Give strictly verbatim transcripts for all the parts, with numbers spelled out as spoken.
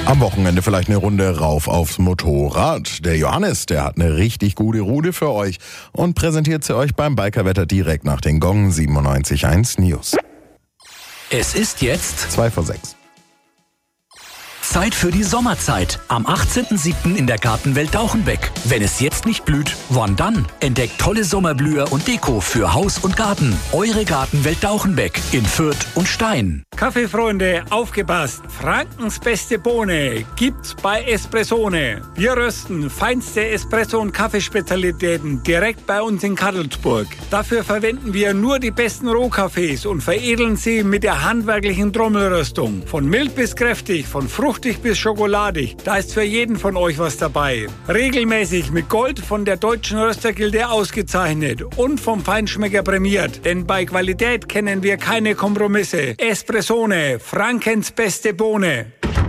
Am Wochenende vielleicht eine Runde rauf aufs Motorrad. Der Johannes, der hat eine richtig gute Route für euch und präsentiert sie euch beim Bikerwetter direkt nach den Gong siebenundneunzig Komma eins News. Es ist jetzt Zwei vor sechs. Zeit für die Sommerzeit. Am achtzehnten siebten in der Gartenwelt Dauchenbeck. Wenn es jetzt nicht blüht, wann dann? Entdeckt tolle Sommerblüher und Deko für Haus und Garten. Eure Gartenwelt Dauchenbeck in Fürth und Stein. Kaffeefreunde, aufgepasst! Frankens beste Bohne gibt's bei Espressone. Wir rösten feinste Espresso- und Kaffeespezialitäten direkt bei uns in Kadelsburg. Dafür verwenden wir nur die besten Rohkaffees und veredeln sie mit der handwerklichen Trommelröstung. Von mild bis kräftig, von fruchtig bis schokoladig. Da ist für jeden von euch was dabei. Regelmäßig mit Gold von der Deutschen Röstergilde ausgezeichnet und vom Feinschmecker prämiert. Denn bei Qualität kennen wir keine Kompromisse. Espressone, Frankens beste Bohne.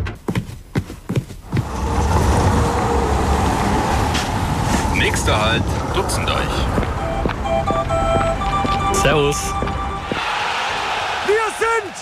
Nächster Halt, Dutzendorf. Servus. Wir sind...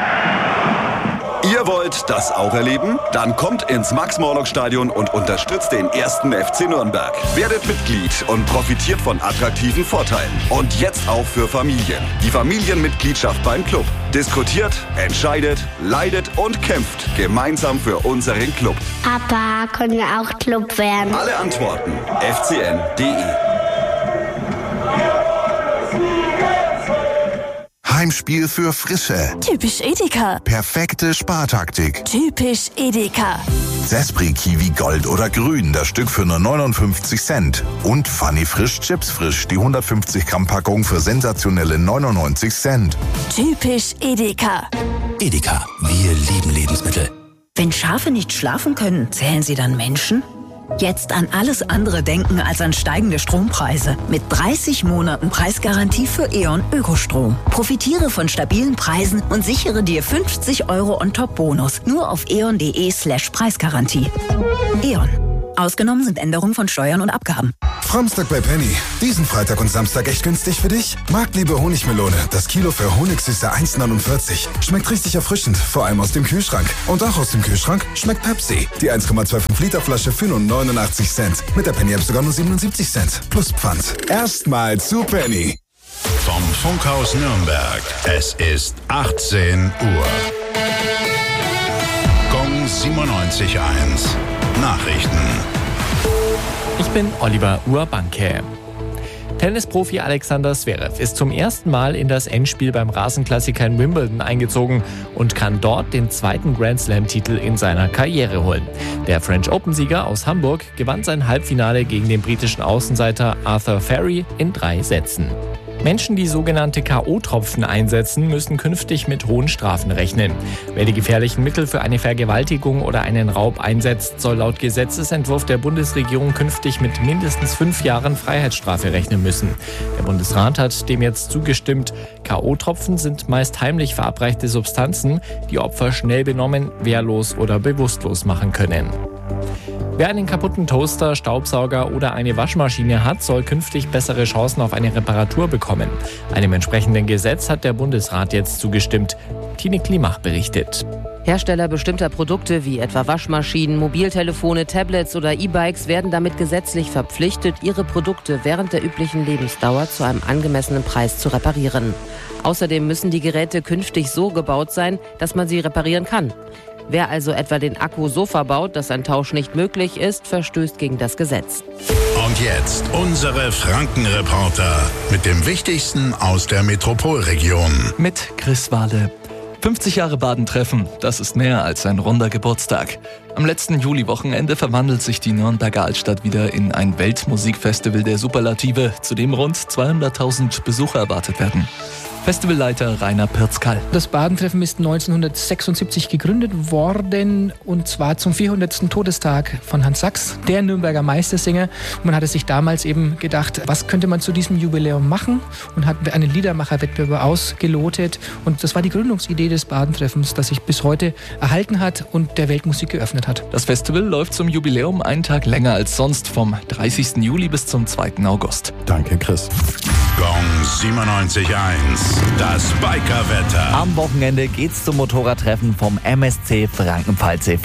Ihr wollt das auch erleben? Dann kommt ins Max-Morlock-Stadion und unterstützt den ersten F C Nürnberg. Werdet Mitglied und profitiert von attraktiven Vorteilen. Und jetzt auch für Familien. Die Familienmitgliedschaft beim Club. Diskutiert, entscheidet, leidet und kämpft gemeinsam für unseren Club. Papa, können wir auch Club werden? Alle Antworten f c n punkt d e. Heimspiel für Frische. Typisch Edeka. Perfekte Spartaktik. Typisch Edeka. Sespri Kiwi Gold oder Grün, das Stück für nur neunundfünfzig Cent. Und Funny Frisch Chips Frisch, die hundertfünfzig Gramm Packung für sensationelle neunundneunzig Cent. Typisch Edeka. Edeka, wir lieben Lebensmittel. Wenn Schafe nicht schlafen können, zählen sie dann Menschen? Jetzt an alles andere denken als an steigende Strompreise. Mit dreißig Monaten Preisgarantie für E.ON Ökostrom. Profitiere von stabilen Preisen und sichere dir fünfzig Euro On-Top-Bonus. Nur auf eon.de slash Preisgarantie. E.ON. Ausgenommen sind Änderungen von Steuern und Abgaben. Framstag bei Penny. Diesen Freitag und Samstag echt günstig für dich? Marktliebe Honigmelone. Das Kilo für Honigsüße eins neunundvierzig. Schmeckt richtig erfrischend, vor allem aus dem Kühlschrank. Und auch aus dem Kühlschrank schmeckt Pepsi. Die eins Komma fünfundzwanzig Liter Flasche für nur neunundachtzig Cent. Mit der Penny-App sogar nur siebenundsiebzig Cent. Plus Pfand. Erstmal zu Penny. Vom Funkhaus Nürnberg. Es ist achtzehn Uhr. Gong siebenundneunzig Komma eins. Nachrichten. Ich bin Oliver Urbanke. Tennisprofi Alexander Zverev ist zum ersten Mal in das Endspiel beim Rasenklassiker in Wimbledon eingezogen und kann dort den zweiten Grand-Slam-Titel in seiner Karriere holen. Der French Open-Sieger aus Hamburg gewann sein Halbfinale gegen den britischen Außenseiter Arthur Ferry in drei Sätzen. Menschen, die sogenannte K O-Tropfen einsetzen, müssen künftig mit hohen Strafen rechnen. Wer die gefährlichen Mittel für eine Vergewaltigung oder einen Raub einsetzt, soll laut Gesetzesentwurf der Bundesregierung künftig mit mindestens fünf Jahren Freiheitsstrafe rechnen müssen. Der Bundesrat hat dem jetzt zugestimmt. K O-Tropfen sind meist heimlich verabreichte Substanzen, die Opfer schnell benommen, wehrlos oder bewusstlos machen können. Wer einen kaputten Toaster, Staubsauger oder eine Waschmaschine hat, soll künftig bessere Chancen auf eine Reparatur bekommen. Einem entsprechenden Gesetz hat der Bundesrat jetzt zugestimmt. Tine Klimach berichtet. Hersteller bestimmter Produkte wie etwa Waschmaschinen, Mobiltelefone, Tablets oder E-Bikes werden damit gesetzlich verpflichtet, ihre Produkte während der üblichen Lebensdauer zu einem angemessenen Preis zu reparieren. Außerdem müssen die Geräte künftig so gebaut sein, dass man sie reparieren kann. Wer also etwa den Akku so verbaut, dass ein Tausch nicht möglich ist, verstößt gegen das Gesetz. Und jetzt unsere Frankenreporter mit dem Wichtigsten aus der Metropolregion. Mit Chris Wahle. fünfzig Jahre Badentreffen, das ist mehr als ein runder Geburtstag. Am letzten Juliwochenende verwandelt sich die Nürnberger Altstadt wieder in ein Weltmusikfestival der Superlative, zu dem rund zweihunderttausend Besucher erwartet werden. Festivalleiter Rainer Pirzkal. Das Badentreffen ist neunzehnhundertsechsundsiebzig gegründet worden und zwar zum vierhundertsten Todestag von Hans Sachs, der Nürnberger Meistersänger. Und man hatte sich damals eben gedacht, was könnte man zu diesem Jubiläum machen und hat einen Liedermacherwettbewerb ausgelotet. Und das war die Gründungsidee des Badentreffens, das sich bis heute erhalten hat und der Weltmusik geöffnet hat. Das Festival läuft zum Jubiläum einen Tag länger als sonst, vom dreißigsten Juli bis zum zweiten August. Danke, Chris. Gong siebenundneunzig Komma eins. Das Bikerwetter. Am Wochenende geht's zum Motorradtreffen vom M S C Frankenpfalz e V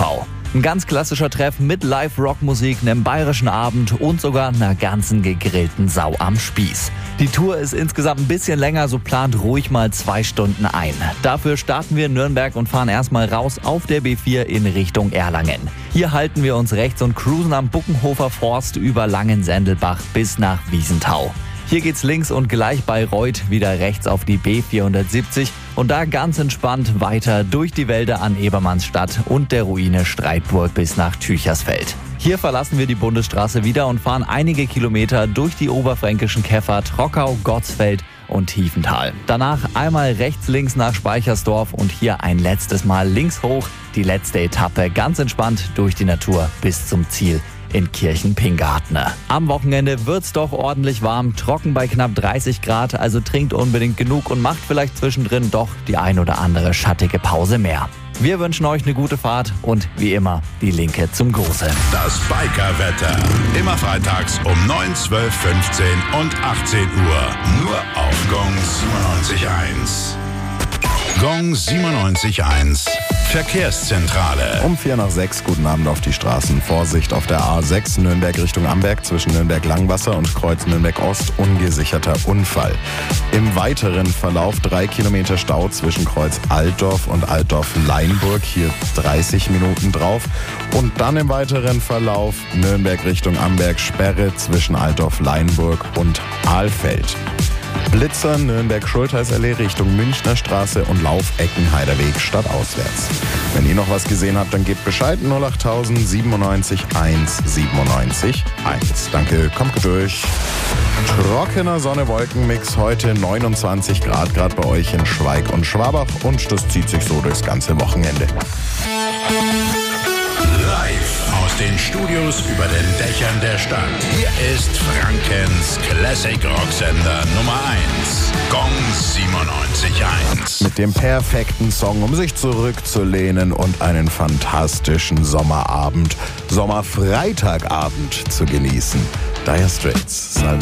Ein ganz klassischer Treff mit Live-Rock-Musik, einem bayerischen Abend und sogar einer ganzen gegrillten Sau am Spieß. Die Tour ist insgesamt ein bisschen länger, so plant ruhig mal zwei Stunden ein. Dafür starten wir in Nürnberg und fahren erstmal raus auf der B vier in Richtung Erlangen. Hier halten wir uns rechts und cruisen am Buckenhofer Forst über Langensendelbach bis nach Wiesenthau. Hier geht's links und gleich bei Reuth wieder rechts auf die B vierhundertsiebzig und da ganz entspannt weiter durch die Wälder an Ebermannsstadt und der Ruine Streitburg bis nach Tüchersfeld. Hier verlassen wir die Bundesstraße wieder und fahren einige Kilometer durch die oberfränkischen Käfer Trockau, Gottsfeld und Tiefental. Danach einmal rechts links nach Speichersdorf und hier ein letztes Mal links hoch, die letzte Etappe ganz entspannt durch die Natur bis zum Ziel in Kirchen-Pingartner. Am Wochenende wird's doch ordentlich warm, trocken bei knapp dreißig Grad, also trinkt unbedingt genug und macht vielleicht zwischendrin doch die ein oder andere schattige Pause mehr. Wir wünschen euch eine gute Fahrt und wie immer die Linke zum Gruße. Das Biker-Wetter. Immer freitags um neun, zwölf, fünfzehn und achtzehn Uhr. Nur auf Gong siebenundneunzig Komma eins. Gong siebenundneunzig Komma eins. Verkehrszentrale. Um vier nach sechs, guten Abend auf die Straßen. Vorsicht auf der A sechs, Nürnberg Richtung Amberg, zwischen Nürnberg-Langwasser und Kreuz Nürnberg-Ost, ungesicherter Unfall. Im weiteren Verlauf drei Kilometer Stau zwischen Kreuz Altdorf und Altdorf-Leinburg, hier dreißig Minuten drauf. Und dann im weiteren Verlauf Nürnberg Richtung Amberg, Sperre zwischen Altdorf-Leinburg und Ahlfeld. Blitzer, Nürnberg-Schultheißallee Richtung Münchner Straße und Laufeckenheiderweg stadtauswärts. Wenn ihr noch was gesehen habt, dann gebt Bescheid. null achttausend siebenundneunzig eins siebenundneunzig eins. Danke, kommt gut durch. Trockener Sonne-Wolken-Mix, heute neunundzwanzig Grad, gerade bei euch in Schweig und Schwabach, und das zieht sich so durchs ganze Wochenende. Live aus den Studios über den Dächern der Stadt. Hier ist Frankens Classic Rocksender Nummer eins. Gong siebenundneunzig Komma eins. Mit dem perfekten Song, um sich zurückzulehnen und einen fantastischen Sommerabend, Sommerfreitagabend zu genießen. Dire Straits.